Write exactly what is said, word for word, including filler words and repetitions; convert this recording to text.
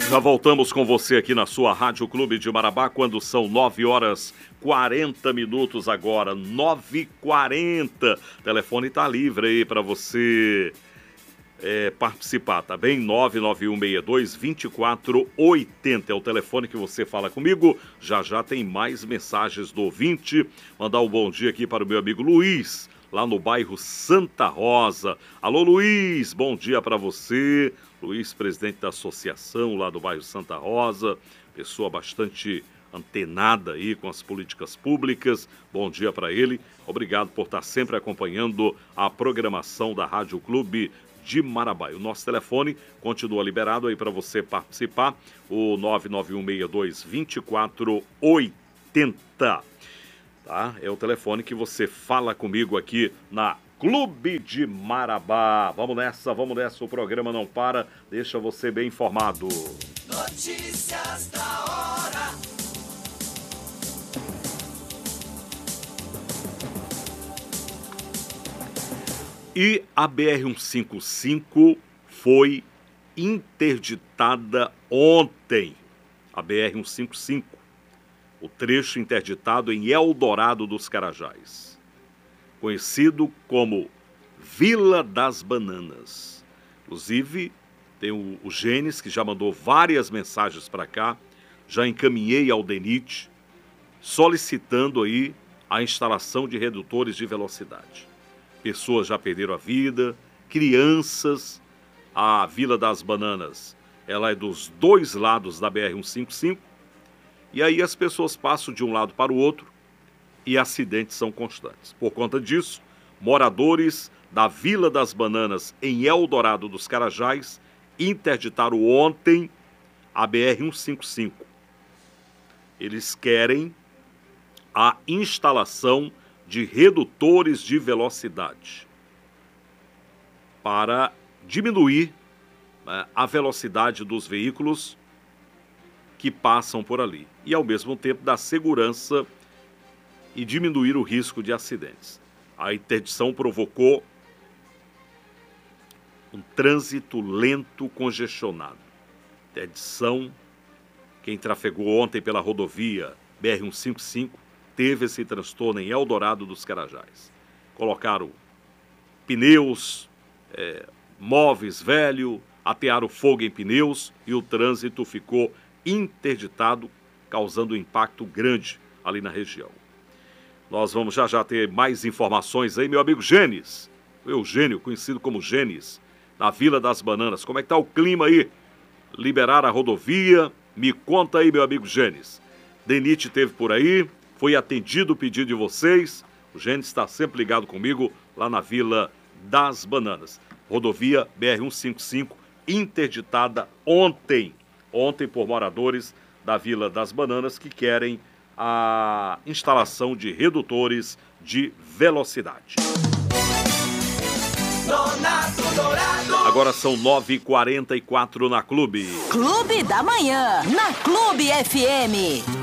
Já voltamos com você aqui na sua Rádio Clube de Marabá, quando são nove horas e quarenta minutos agora, nove e quarenta. O telefone está livre aí para você é, participar, tá bem? nove nove um seis dois, dois quatro oito zero é o telefone que você fala comigo. Já já tem mais mensagens do ouvinte. Mandar um bom dia aqui para o meu amigo Luiz, lá no bairro Santa Rosa. Alô, Luiz, bom dia para você. Luiz, presidente da associação lá do bairro Santa Rosa, pessoa bastante antenada aí com as políticas públicas. Bom dia para ele. Obrigado por estar sempre acompanhando a programação da Rádio Clube de Marabá. O nosso telefone continua liberado aí para você participar, o nove nove um seis dois, dois quatro oito zero. Tá? É o telefone que você fala comigo aqui na Clube de Marabá. Vamos nessa, vamos nessa, o programa não para, deixa você bem informado. Notícias da hora. E a B R cento e cinquenta e cinco foi interditada ontem. A B R cento e cinquenta e cinco, o trecho interditado em Eldorado dos Carajás, conhecido como Vila das Bananas. Inclusive, tem o, o Gênesis, que já mandou várias mensagens para cá, já encaminhei ao DENIT, solicitando aí a instalação de redutores de velocidade. Pessoas já perderam a vida, crianças. A Vila das Bananas, ela é dos dois lados da B R cento e cinquenta e cinco, e aí as pessoas passam de um lado para o outro, e acidentes são constantes. Por conta disso, moradores da Vila das Bananas, em Eldorado dos Carajás, interditaram ontem a B R cento e cinquenta e cinco. Eles querem a instalação de redutores de velocidade para diminuir, né, a velocidade dos veículos que passam por ali e, ao mesmo tempo, dar segurança e diminuir o risco de acidentes. A interdição provocou um trânsito lento congestionado. Interdição, quem trafegou ontem pela rodovia B R cento e cinquenta e cinco teve esse transtorno em Eldorado dos Carajás. Colocaram pneus, é, móveis velhos, atearam fogo em pneus e o trânsito ficou interditado, causando um impacto grande ali na região. Nós vamos já já ter mais informações aí, meu amigo Gênesis, o Eugênio, conhecido como Gênesis, na Vila das Bananas. Como é que tá o clima aí? Liberaram a rodovia? Me conta aí, meu amigo Gênesis. DENIT esteve por aí, foi atendido o pedido de vocês. O Gênesis está sempre ligado comigo lá na Vila das Bananas. Rodovia B R cento e cinquenta e cinco, interditada ontem. Ontem por moradores da Vila das Bananas que querem a instalação de redutores de velocidade. Agora são nove e quarenta e quatro na Clube. Clube da Manhã, na Clube F M.